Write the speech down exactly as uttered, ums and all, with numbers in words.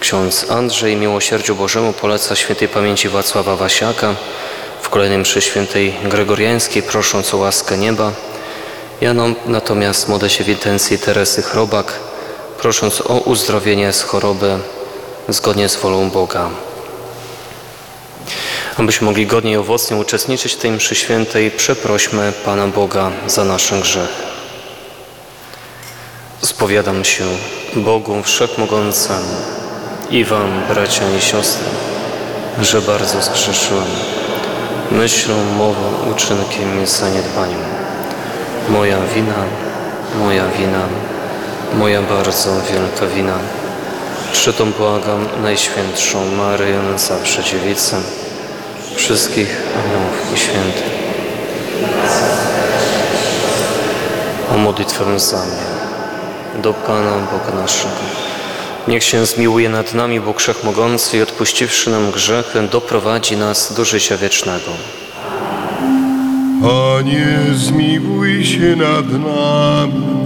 Ksiądz Andrzej miłosierdziu Bożemu poleca świętej pamięci Wacława Wasiaka, w kolejnej mszy świętej Gregoriańskiej prosząc o łaskę nieba. Ja natomiast modlę się w intencji Teresy Chrobak, prosząc o uzdrowienie z choroby zgodnie z wolą Boga. Abyśmy mogli godnie i owocnie uczestniczyć w tej mszy świętej, przeprośmy Pana Boga za nasze grzechy. Spowiadam się Bogu Wszechmogącemu i wam, bracia i siostry, że bardzo zgrzeszyłem myślą, mową, uczynkiem i zaniedbaniem. Moja wina, moja wina, moja bardzo wielka wina. Przytom błagam Najświętszą Maryję, zawsze Dziewicę, wszystkich aniołów i świętych o modlitwę za mnie do Pana Boga naszego. Niech się zmiłuje nad nami Bóg Wszechmogący i odpuściwszy nam grzechy, doprowadzi nas do życia wiecznego. Panie, zmiłuj się nad nami